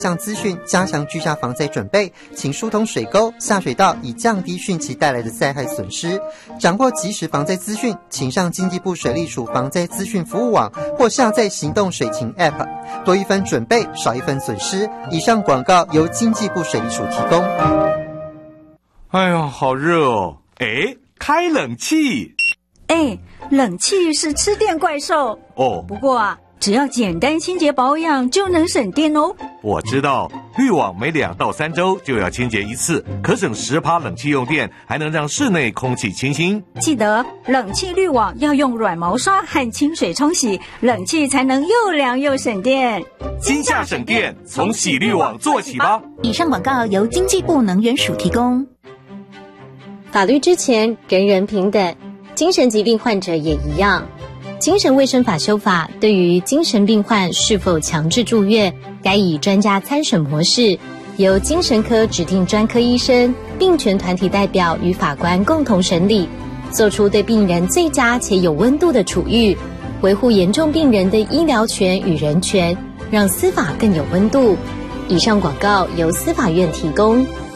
向资讯加强居家防灾准备，请疏通水沟、下水道，以降低汛期带来的灾害损失。掌握即时防灾资讯，请上经济部水利署防灾资讯服务网或下载行动水情 App。多一分准备，少一分损失。以上广告由经济部水利署提供。 哎呀，好热哦！哎，开冷气。 哎，冷气是吃电怪兽哦。 不过啊，只要简单清洁保养就能省电哦。 我知道，滤网每2到3周就要清洁一次，可省10%冷气用电，还能让室内空气清新。 记得冷气滤网要用软毛刷和清水冲洗，冷气才能又凉又省电。 今夏省电，从洗滤网做起吧。 以上广告由经济部能源署提供。 法律之前，人人平等，精神疾病患者也一样。精神卫生法修法对于精神病患是否强制住院，该以专家参审模式，由精神科指定专科医生、病权团体代表与法官共同审理，做出对病人最佳且有温度的处遇，维护严重病人的医疗权与人权，让司法更有温度。以上广告由司法院提供。